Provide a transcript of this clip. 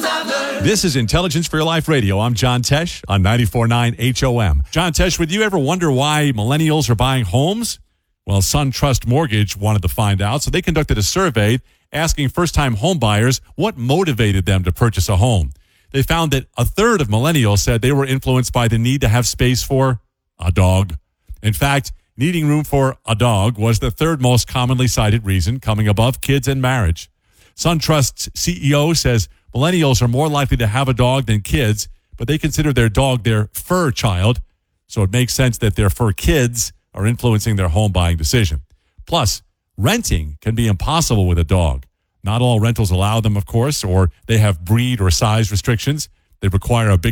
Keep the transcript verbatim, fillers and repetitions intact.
This is Intelligence for Your Life Radio. I'm John Tesh on ninety-four point nine H O M. John Tesh, would you ever wonder why millennials are buying homes? Well, SunTrust Mortgage wanted to find out, so they conducted a survey asking first-time home buyers what motivated them to purchase a home. They found that a third of millennials said they were influenced by the need to have space for a dog. In fact, needing room for a dog was the third most commonly cited reason, coming above kids and marriage. SunTrust's C E O says millennials are more likely to have a dog than kids, but they consider their dog their fur child, so it makes sense that their fur kids are influencing their home buying decision. Plus, renting can be impossible with a dog. Not all rentals allow them, of course, or they have breed or size restrictions. They require a big